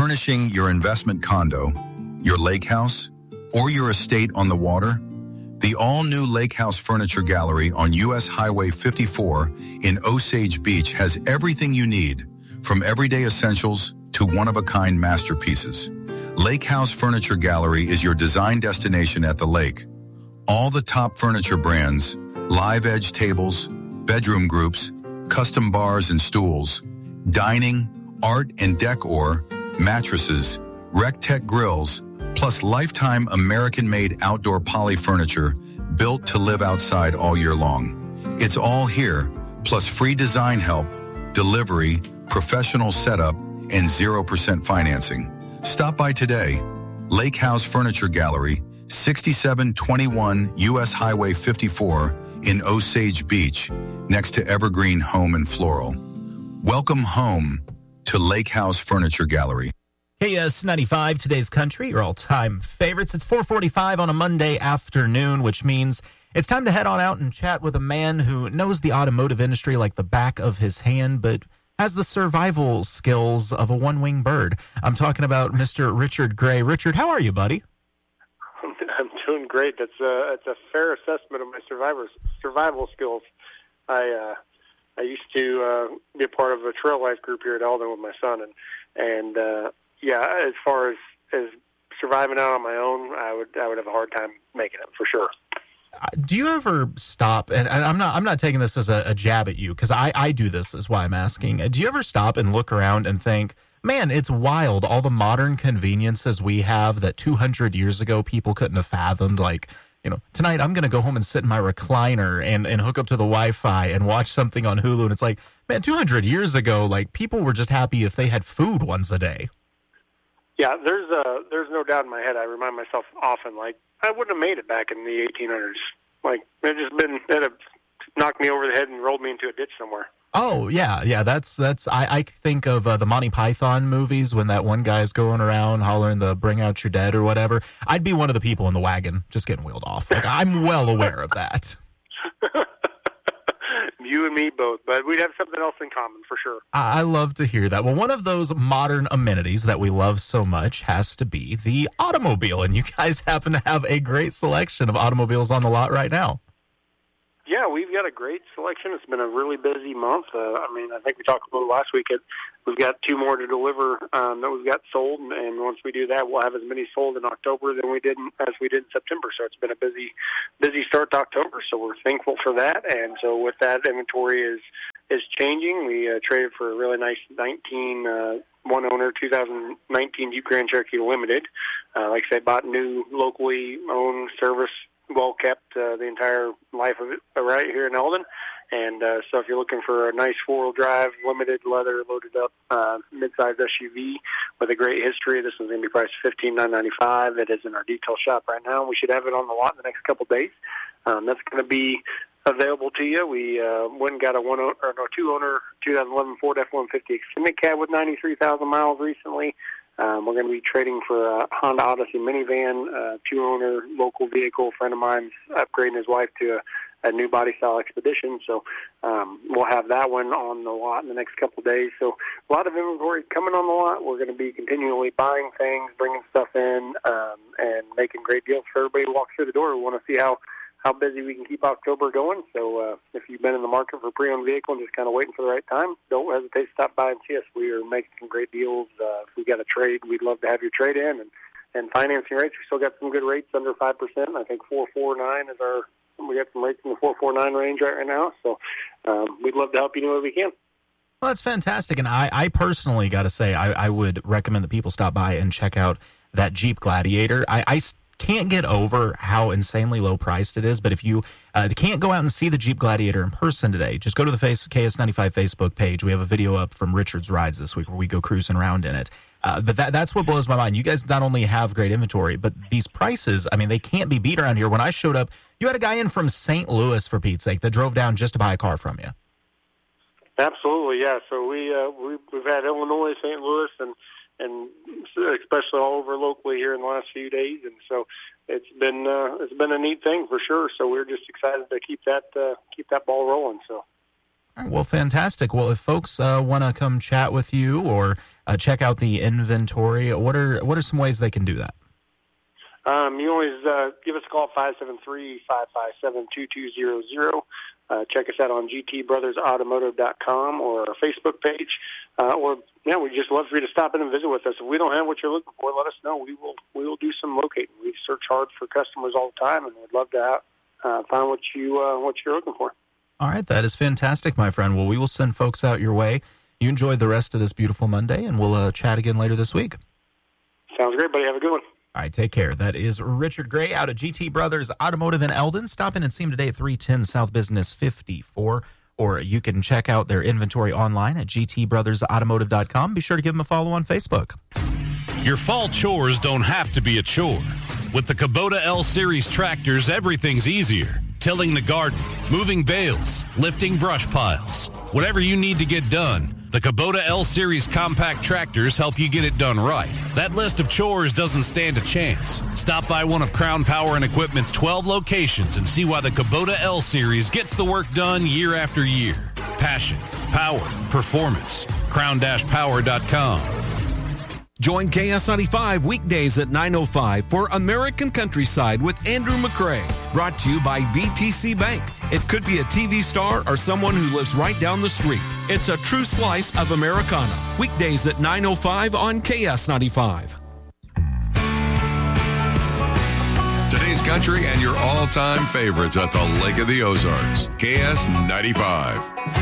Furnishing your investment condo, your lake house, or your estate on the water? The all-new Lake House Furniture Gallery on U.S. Highway 54 in Osage Beach has everything you need, from everyday essentials to one-of-a-kind masterpieces. Lake House Furniture Gallery is your design destination at the lake. All the top furniture brands, live edge tables, bedroom groups, custom bars and stools, dining, art and decor, mattresses, RecTech grills, plus lifetime American-made outdoor poly furniture built to live outside all year long. It's all here, plus free design help, delivery, professional setup, and 0% financing. Stop by today. Lake House Furniture Gallery, 6721 U.S. Highway 54 in Osage Beach, next to Evergreen Home and Floral. Welcome home to Lake House Furniture Gallery. KS95, today's country, your all-time favorites. It's 4:45 on a Monday afternoon, which means it's time to head on out and chat with a man who knows the automotive industry like the back of his hand, but has the survival skills of a one-winged bird. I'm talking about Mr. Richard Gray. Richard, how are you, buddy? I'm doing great. That's a fair assessment of my survival skills. I used to be a part of a trail life group here at Eldon with my son, and as far as surviving out on my own, I would have a hard time making it for sure. Do you ever stop? And I'm not taking this as a jab at you, because I do this, is why I'm asking. Do you ever stop and look around and think, man, it's wild, all the modern conveniences we have that 200 years ago people couldn't have fathomed? Like, tonight I'm going to go home and sit in my recliner and hook up to the Wi-Fi and watch something on Hulu. And it's like, man, 200 years ago, like, people were just happy if they had food once a day. Yeah, there's no doubt in my head. I remind myself often, like, I wouldn't have made it back in the 1800s. Like, it'd have knocked me over the head and rolled me into a ditch somewhere. Oh, yeah. That's. I think of the Monty Python movies when that one guy's going around hollering the "Bring out your dead" or whatever. I'd be one of the people in the wagon just getting wheeled off. Like, I'm well aware of that. You and me both, but we'd have something else in common for sure. I love to hear that. Well, one of those modern amenities that we love so much has to be the automobile, and you guys happen to have a great selection of automobiles on the lot right now. Yeah, we've got a great selection. It's been a really busy month. I think we talked a little last week. We've got 2 more to deliver that we've got sold, and once we do that, we'll have as many sold in October as we did in September. So it's been a busy start to October. So we're thankful for that. And so with that, inventory is changing. We traded for a really nice one-owner 2019 Jeep Grand Cherokee Limited. Like I said, bought new, locally owned, service, well kept the entire life of it right here in Eldon. And so if you're looking for a nice four-wheel drive, limited leather, loaded up mid-sized SUV with a great history, this is going to be priced $15,995. It is in our detail shop right now. We should have it on the lot in the next couple of days. That's going to be available to you. We went and got a 2-owner 2011 Ford F-150 Extended Cab with 93,000 miles recently. We're going to be trading for a Honda Odyssey minivan, 2-owner local vehicle. A friend of mine's upgrading his wife to a new body style Expedition. So we'll have that one on the lot in the next couple of days. So a lot of inventory coming on the lot. We're going to be continually buying things, bringing stuff in, and making great deals for everybody who walks through the door. We want to see how busy we can keep October going. So if you've been in the market for a pre-owned vehicle and just kind of waiting for the right time, don't hesitate to stop by and see us. We are making some great deals. If we got a trade, we'd love to have your trade in. And financing rates, we still got some good rates under 5%. I think 4.49 is we got some rates in the 4.49 range right now. So we'd love to help you any way we can. Well, that's fantastic. And I personally got to say, I would recommend that people stop by and check out that Jeep Gladiator. I can't get over how insanely low priced it is, but if you can't go out and see the Jeep Gladiator in person today, just go to the KS95 Facebook page. We have a video up from Richard's Rides this week where we go cruising around in it. But that's what blows my mind. You guys not only have great inventory, but these prices, I mean, they can't be beat around here. When I showed up, you had a guy in from St. Louis, for Pete's sake, that drove down just to buy a car from you. Absolutely, yeah. So we've had Illinois, St. Louis, and especially all over locally here in the last few days, and so it's been a neat thing for sure. So we're just excited to keep that ball rolling. So All right, well, fantastic. Well, if folks want to come chat with you or check out the inventory, what are some ways they can do that? You always give us a call, 573-557-2200. Check us out on gtbrothersautomotive.com or our Facebook page. We'd just love for you to stop in and visit with us. If we don't have what you're looking for, let us know. We will do some locating. We search hard for customers all the time, and we'd love to find what you're looking for. All right, that is fantastic, my friend. Well, we will send folks out your way. You enjoy the rest of this beautiful Monday, and we'll chat again later this week. Sounds great, buddy. Have a good one. All right, take care. That is Richard Gray out of GT Brothers Automotive in Eldon. Stop in and see him today at 310 South Business 54, or you can check out their inventory online at gtbrothersautomotive.com. Be sure to give them a follow on Facebook. Your fall chores don't have to be a chore. With the Kubota L-Series tractors, everything's easier. Tilling the garden, moving bales, lifting brush piles. Whatever you need to get done, the Kubota L-Series compact tractors help you get it done right. That list of chores doesn't stand a chance. Stop by one of Crown Power and Equipment's 12 locations and see why the Kubota L-Series gets the work done year after year. Passion, power, performance. crown-power.com. Join KS95 weekdays at 9:05 for American Countryside with Andrew McCrae. Brought to you by BTC Bank. It could be a TV star or someone who lives right down the street. It's a true slice of Americana. Weekdays at 9:05 on KS95. Today's country and your all-time favorites at the Lake of the Ozarks. KS95.